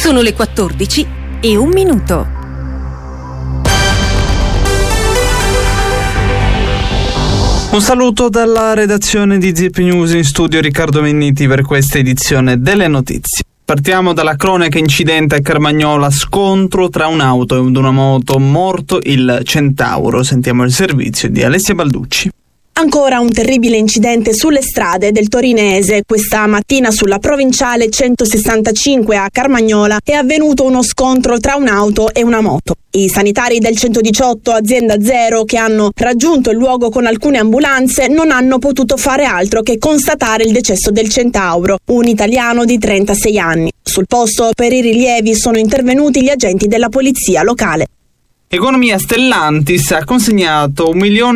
Sono le 14:01. Un saluto dalla redazione di Zip News, in studio Riccardo Menniti per questa edizione delle notizie. Partiamo dalla cronaca incidente a Carmagnola, scontro tra un'auto e una moto, morto il Centauro. Sentiamo il servizio di Alessia Balducci. Ancora un terribile incidente sulle strade del Torinese. Questa mattina sulla provinciale 165 a Carmagnola è avvenuto uno scontro tra un'auto e una moto. I sanitari del 118 azienda 0 che hanno raggiunto il luogo con alcune ambulanze non hanno potuto fare altro che constatare il decesso del Centauro, un italiano di 36 anni. Sul posto per i rilievi sono intervenuti gli agenti della polizia locale. Economia Stellantis ha consegnato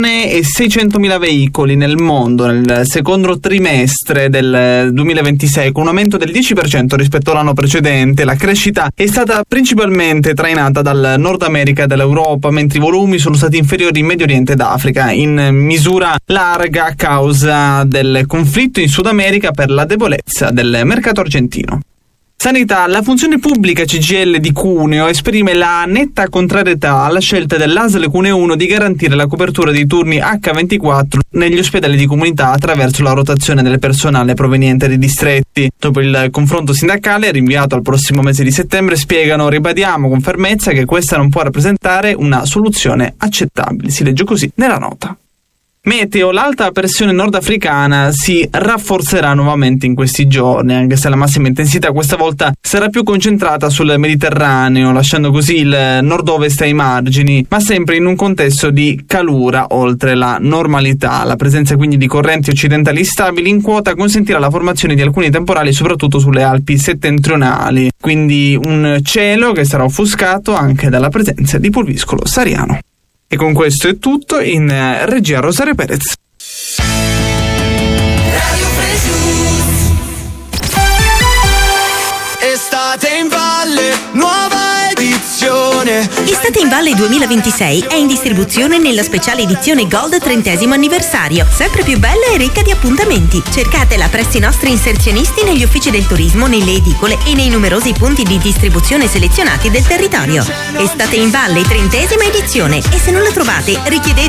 1.600.000 veicoli nel mondo nel secondo trimestre del 2026, con un aumento del 10% rispetto all'anno precedente. La crescita è stata principalmente trainata dal Nord America e dall'Europa, mentre i volumi sono stati inferiori in Medio Oriente ed Africa, in misura larga a causa del conflitto in Sud America per la debolezza del mercato argentino. Sanità. La funzione pubblica CGIL di Cuneo esprime la netta contrarietà alla scelta dell'ASL Cuneo 1 di garantire la copertura dei turni H24 negli ospedali di comunità attraverso la rotazione del personale proveniente dai distretti. Dopo il confronto sindacale rinviato al prossimo mese di settembre, spiegano: ribadiamo con fermezza che questa non può rappresentare una soluzione accettabile. Si legge così nella nota. Meteo. L'alta pressione nordafricana si rafforzerà nuovamente in questi giorni, anche se la massima intensità questa volta sarà più concentrata sul Mediterraneo, lasciando così il nord-ovest ai margini, ma sempre in un contesto di calura oltre la normalità. La presenza quindi di correnti occidentali stabili in quota consentirà la formazione di alcuni temporali soprattutto sulle Alpi settentrionali, quindi un cielo che sarà offuscato anche dalla presenza di pulviscolo sahariano. E con questo è tutto. In regia Rosario Perez. Estate in Valle, nuova edizione. Estate in Valle 2026 è in distribuzione nella speciale edizione Gold 30° anniversario, sempre più bella e ricca di appuntamenti. Cercatela presso i nostri inserzionisti negli uffici del turismo, nelle edicole e nei numerosi punti di distribuzione selezionati del territorio. Estate in Valle 30° edizione, e se non la trovate richiedete